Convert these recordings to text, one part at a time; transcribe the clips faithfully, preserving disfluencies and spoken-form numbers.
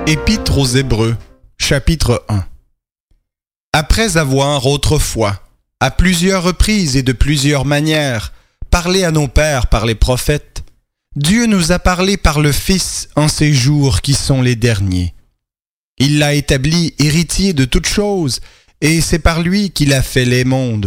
Épître aux Hébreux, chapitre un. Après avoir autrefois, à plusieurs reprises et de plusieurs manières, parlé à nos pères par les prophètes, Dieu nous a parlé par le Fils en ces jours qui sont les derniers. Il l'a établi héritier de toutes choses, et c'est par lui qu'il a fait les mondes.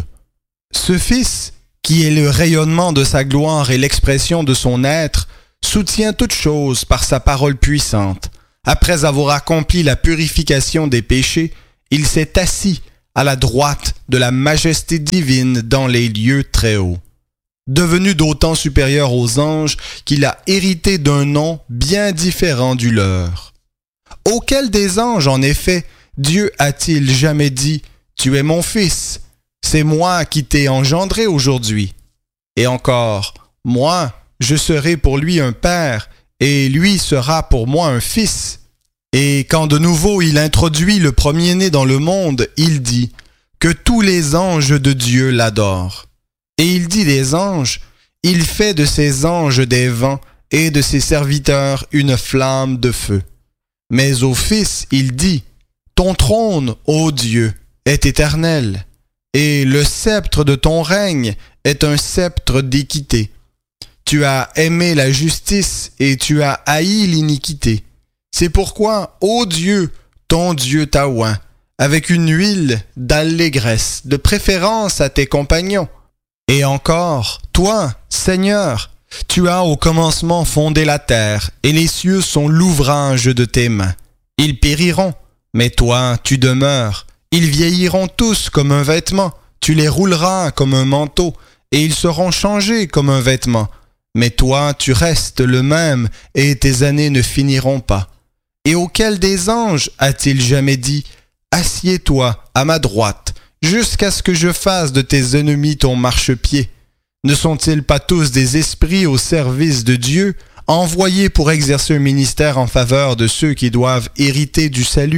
Ce Fils, qui est le rayonnement de sa gloire et l'expression de son être, soutient toutes choses par sa parole puissante. Après avoir accompli la purification des péchés, il s'est assis à la droite de la majesté divine dans les lieux très hauts. Devenu d'autant supérieur aux anges qu'il a hérité d'un nom bien différent du leur. Auquel des anges, en effet, Dieu a-t-il jamais dit « Tu es mon fils, c'est moi qui t'ai engendré aujourd'hui » ? Et encore, « Moi, je serai pour lui un père, et lui sera pour moi un fils. » Et quand de nouveau il introduit le premier-né dans le monde, il dit que tous les anges de Dieu l'adorent. Et il dit des anges, il fait de ses anges des vents et de ses serviteurs une flamme de feu. Mais au Fils, il dit, ton trône, ô Dieu, est éternel, et le sceptre de ton règne est un sceptre d'équité. Tu as aimé la justice et tu as haï l'iniquité. C'est pourquoi, ô Dieu, ton Dieu t'a oint, avec une huile d'allégresse, de préférence à tes compagnons. Et encore, toi, Seigneur, tu as au commencement fondé la terre, et les cieux sont l'ouvrage de tes mains. Ils périront, mais toi, tu demeures. Ils vieilliront tous comme un vêtement, tu les rouleras comme un manteau, et ils seront changés comme un vêtement. Mais toi, tu restes le même, et tes années ne finiront pas. Et auquel des anges a-t-il jamais dit « Assieds-toi à ma droite, jusqu'à ce que je fasse de tes ennemis ton marchepied » ? Ne sont-ils pas tous des esprits au service de Dieu, envoyés pour exercer un ministère en faveur de ceux qui doivent hériter du salut ?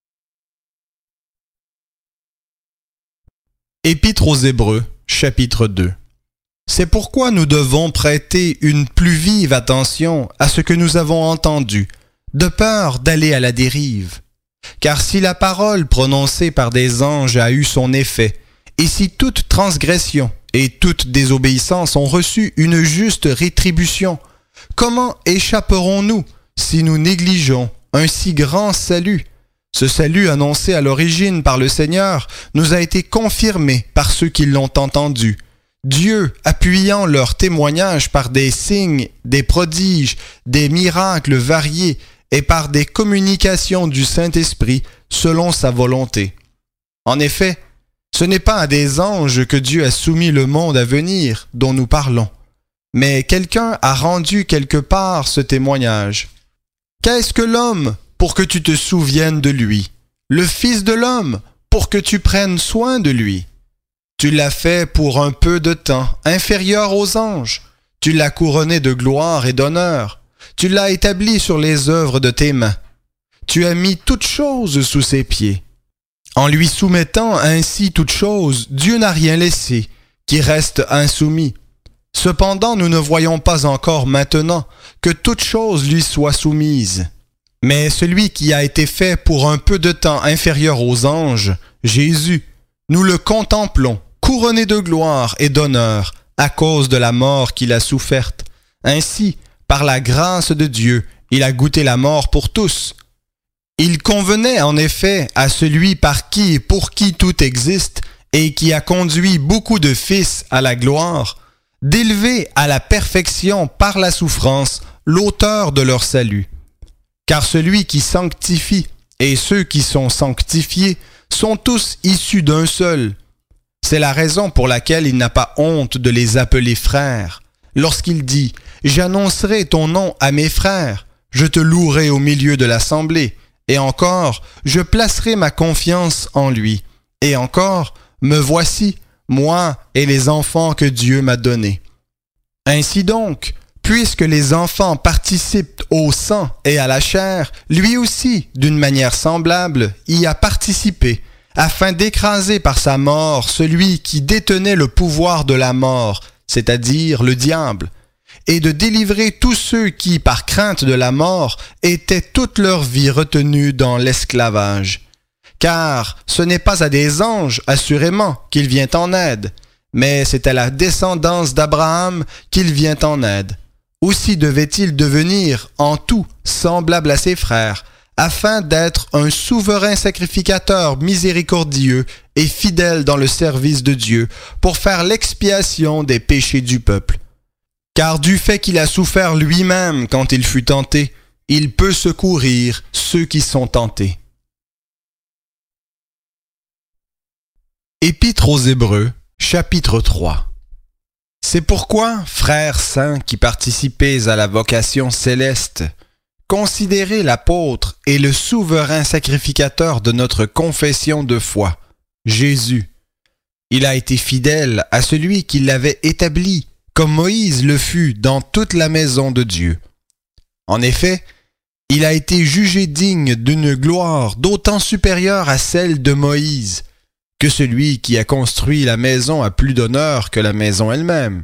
Épître aux Hébreux, chapitre deux. C'est pourquoi nous devons prêter une plus vive attention à ce que nous avons entendu, de peur d'aller à la dérive. Car si la parole prononcée par des anges a eu son effet, et si toute transgression et toute désobéissance ont reçu une juste rétribution, comment échapperons-nous si nous négligeons un si grand salut ? Ce salut annoncé à l'origine par le Seigneur nous a été confirmé par ceux qui l'ont entendu. Dieu, appuyant leur témoignage par des signes, des prodiges, des miracles variés et par des communications du Saint-Esprit selon sa volonté. En effet, ce n'est pas à des anges que Dieu a soumis le monde à venir dont nous parlons, mais quelqu'un a rendu quelque part ce témoignage. Qu'est-ce que l'homme pour que tu te souviennes de lui? Le Fils de l'homme pour que tu prennes soin de lui? Tu l'as fait pour un peu de temps, inférieur aux anges. Tu l'as couronné de gloire et d'honneur. Tu l'as établi sur les œuvres de tes mains. Tu as mis toutes choses sous ses pieds. En lui soumettant ainsi toutes choses, Dieu n'a rien laissé, qui reste insoumis. Cependant, nous ne voyons pas encore maintenant que toutes choses lui soient soumises. Mais celui qui a été fait pour un peu de temps inférieur aux anges, Jésus, nous le contemplons, couronné de gloire et d'honneur, à cause de la mort qu'il a soufferte. Ainsi, par la grâce de Dieu, il a goûté la mort pour tous. Il convenait en effet à celui par qui et pour qui tout existe, et qui a conduit beaucoup de fils à la gloire, d'élever à la perfection par la souffrance l'auteur de leur salut. Car celui qui sanctifie et ceux qui sont sanctifiés sont tous issus d'un seul. C'est la raison pour laquelle il n'a pas honte de les appeler frères. Lorsqu'il dit « J'annoncerai ton nom à mes frères, je te louerai au milieu de l'assemblée, et encore, je placerai ma confiance en lui, et encore, me voici, moi et les enfants que Dieu m'a donnés. » Ainsi donc, puisque les enfants participent au sang et à la chair, lui aussi, d'une manière semblable, y a participé, afin d'écraser par sa mort celui qui détenait le pouvoir de la mort, c'est-à-dire le diable, et de délivrer tous ceux qui, par crainte de la mort, étaient toute leur vie retenus dans l'esclavage. Car ce n'est pas à des anges, assurément, qu'il vient en aide, mais c'est à la descendance d'Abraham qu'il vient en aide. Aussi devait-il devenir en tout semblable à ses frères, afin d'être un souverain sacrificateur miséricordieux et fidèle dans le service de Dieu, pour faire l'expiation des péchés du peuple. Car du fait qu'il a souffert lui-même quand il fut tenté, il peut secourir ceux qui sont tentés. Épître aux Hébreux, chapitre trois. C'est pourquoi, frères saints qui participez à la vocation céleste, considérez l'apôtre et le souverain sacrificateur de notre confession de foi, Jésus. Il a été fidèle à celui qui l'avait établi, comme Moïse le fut dans toute la maison de Dieu. En effet, il a été jugé digne d'une gloire d'autant supérieure à celle de Moïse, que celui qui a construit la maison a plus d'honneur que la maison elle-même.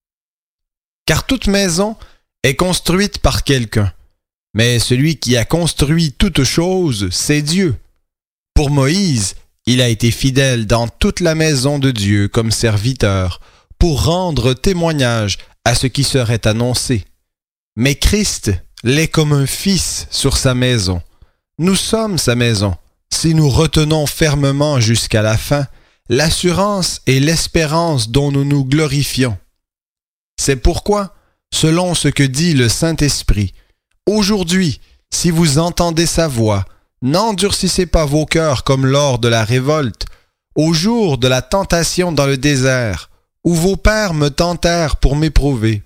Car toute maison est construite par quelqu'un, mais celui qui a construit toute chose, c'est Dieu. Pour Moïse, il a été fidèle dans toute la maison de Dieu comme serviteur, pour rendre témoignage à ce qui serait annoncé. Mais Christ l'est comme un fils sur sa maison. Nous sommes sa maison, si nous retenons fermement jusqu'à la fin l'assurance et l'espérance dont nous nous glorifions. C'est pourquoi, selon ce que dit le Saint-Esprit, aujourd'hui, si vous entendez sa voix, n'endurcissez pas vos cœurs comme lors de la révolte, au jour de la tentation dans le désert, où vos pères me tentèrent pour m'éprouver.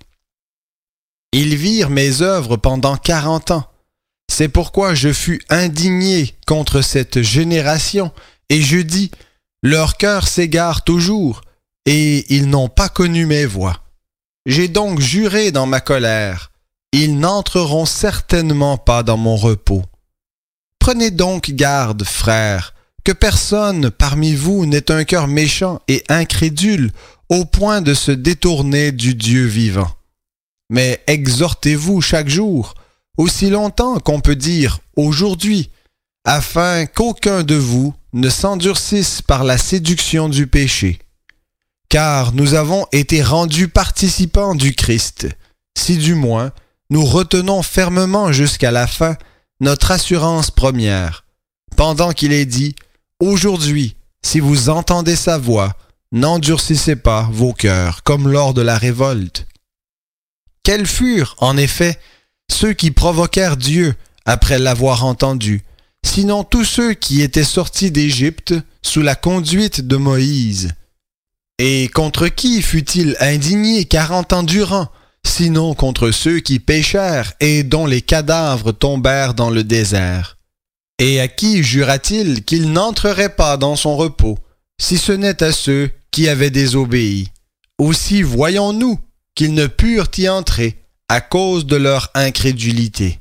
Ils virent mes œuvres pendant quarante ans. C'est pourquoi je fus indigné contre cette génération, et je dis, leur cœur s'égare toujours, et ils n'ont pas connu mes voies. J'ai donc juré dans ma colère, ils n'entreront certainement pas dans mon repos. Prenez donc garde, frères, que personne parmi vous n'ait un cœur méchant et incrédule au point de se détourner du Dieu vivant. Mais exhortez-vous chaque jour, aussi longtemps qu'on peut dire aujourd'hui, afin qu'aucun de vous ne s'endurcisse par la séduction du péché. Car nous avons été rendus participants du Christ, si du moins nous retenons fermement jusqu'à la fin notre assurance première, pendant qu'il est dit « Aujourd'hui, si vous entendez sa voix, n'endurcissez pas vos cœurs comme lors de la révolte. » Quels furent, en effet, ceux qui provoquèrent Dieu après l'avoir entendu, sinon tous ceux qui étaient sortis d'Égypte sous la conduite de Moïse? Et contre qui fut-il indigné quarante ans durant, sinon contre ceux qui péchèrent et dont les cadavres tombèrent dans le désert? Et à qui jura-t-il qu'il n'entrerait pas dans son repos, si ce n'est à ceux qui avaient désobéi? Aussi voyons-nous qu'ils ne purent y entrer à cause de leur incrédulité.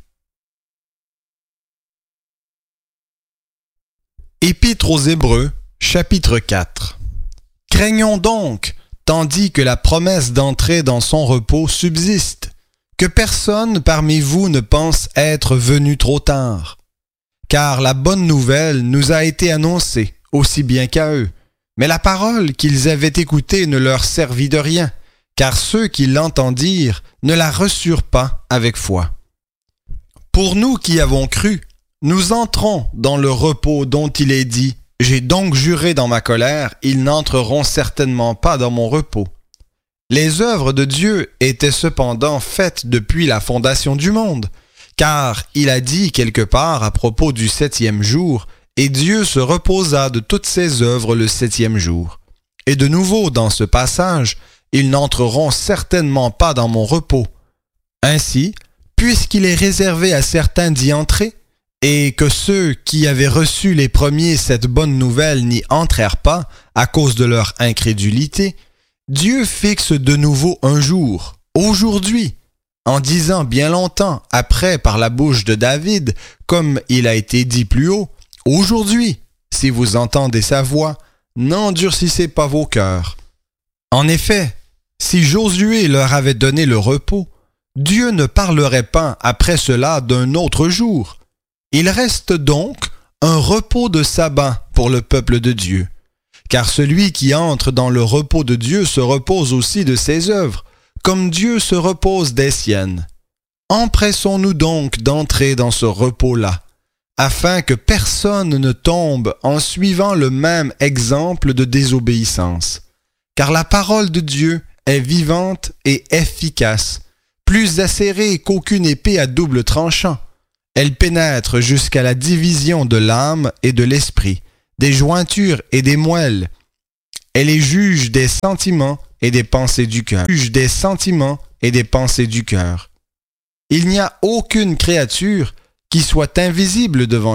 Épître aux Hébreux, chapitre quatre. Craignons donc, tandis que la promesse d'entrer dans son repos subsiste, que personne parmi vous ne pense être venu trop tard. Car la bonne nouvelle nous a été annoncée, aussi bien qu'à eux, mais la parole qu'ils avaient écoutée ne leur servit de rien, car ceux qui l'entendirent ne la reçurent pas avec foi. Pour nous qui avons cru, nous entrons dans le repos dont il est dit « J'ai donc juré dans ma colère, ils n'entreront certainement pas dans mon repos. » Les œuvres de Dieu étaient cependant faites depuis la fondation du monde, car il a dit quelque part à propos du septième jour, et Dieu se reposa de toutes ses œuvres le septième jour. Et de nouveau dans ce passage, ils n'entreront certainement pas dans mon repos. Ainsi, puisqu'il est réservé à certains d'y entrer, et que ceux qui avaient reçu les premiers cette bonne nouvelle n'y entrèrent pas à cause de leur incrédulité, Dieu fixe de nouveau un jour, aujourd'hui, en disant bien longtemps après par la bouche de David, comme il a été dit plus haut, « Aujourd'hui, si vous entendez sa voix, n'endurcissez pas vos cœurs. » En effet, Si Josué leur avait donné le repos, Dieu ne parlerait pas après cela d'un autre jour. Il reste donc un repos de sabbat pour le peuple de Dieu. Car celui qui entre dans le repos de Dieu se repose aussi de ses œuvres, comme Dieu se repose des siennes. Empressons-nous donc d'entrer dans ce repos-là, afin que personne ne tombe en suivant le même exemple de désobéissance. Car la parole de Dieu est vivante et efficace, plus acérée qu'aucune épée à double tranchant. Elle pénètre jusqu'à la division de l'âme et de l'esprit, des jointures et des moelles. Elle est juge des sentiments et des pensées du cœur. Juge des sentiments et des pensées du cœur. Il n'y a aucune créature qui soit invisible devant